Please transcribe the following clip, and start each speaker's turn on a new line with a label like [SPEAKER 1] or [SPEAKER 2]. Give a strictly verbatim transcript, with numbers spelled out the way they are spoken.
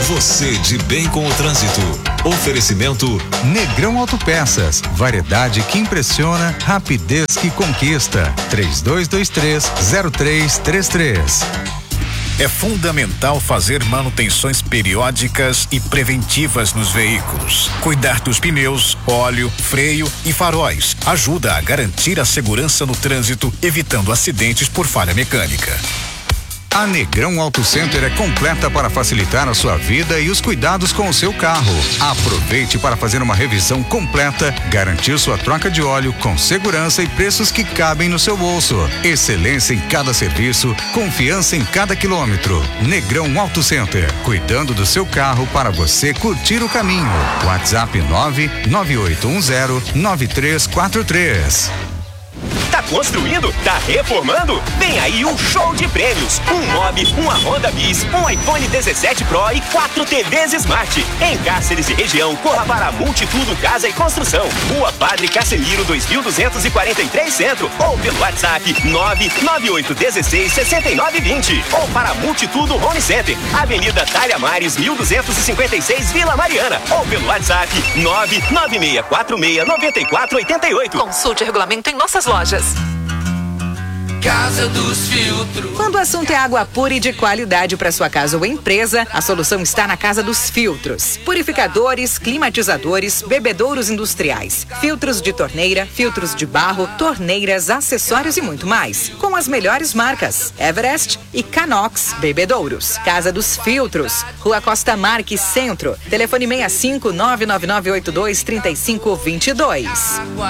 [SPEAKER 1] Você de bem com o trânsito. Oferecimento
[SPEAKER 2] Negrão Autopeças. Variedade que impressiona, rapidez que conquista. três dois dois três, zero três três três.
[SPEAKER 3] É fundamental fazer manutenções periódicas e preventivas nos veículos. Cuidar dos pneus, óleo, freio e faróis ajuda a garantir a segurança no trânsito, evitando acidentes por falha mecânica.
[SPEAKER 2] A Negrão Auto Center é completa para facilitar a sua vida e os cuidados com o seu carro. Aproveite para fazer uma revisão completa, garantir sua troca de óleo com segurança e preços que cabem no seu bolso. Excelência em cada serviço, confiança em cada quilômetro. Negrão Auto Center, cuidando do seu carro para você curtir o caminho. WhatsApp nove nove oito um zero nove três quatro três.
[SPEAKER 4] Tá construindo? Tá reformando? Vem aí um show de prêmios. Um Mob, uma Honda Bis, um iPhone dezessete Pro e quatro T Vs Smart. Em Cáceres e região, corra para Multitudo Casa e Construção. Rua Padre Casemiro dois mil duzentos e quarenta e três Centro. Ou pelo WhatsApp nove nove oito um seis, seis nove dois zero. Ou para Multitudo Home Center. Avenida Talha Mares mil duzentos e cinquenta e seis Vila Mariana. Ou pelo WhatsApp nove nove seis quatro seis nove quatro oito oito.
[SPEAKER 5] Consulte o regulamento em nossas lojas.
[SPEAKER 6] Casa dos Filtros.
[SPEAKER 5] Quando o assunto é água pura e de qualidade para sua casa ou empresa, a solução está na Casa dos Filtros. Purificadores, climatizadores, bebedouros industriais, filtros de torneira, filtros de barro, torneiras, acessórios e muito mais. Com as melhores marcas, Everest e Canox Bebedouros. Casa dos Filtros, Rua Costa Marques, Centro. Telefone seis cinco nove nove nove oito dois três cinco dois dois.